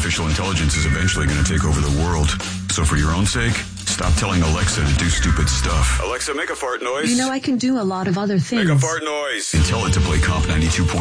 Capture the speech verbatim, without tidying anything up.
artificial intelligence is eventually going to take over the world. So for your own sake, stop telling Alexa to do stupid stuff. Alexa, make a fart noise. You know, I can do a lot of other things. Make a fart noise. And tell it to play Comp ninety-two point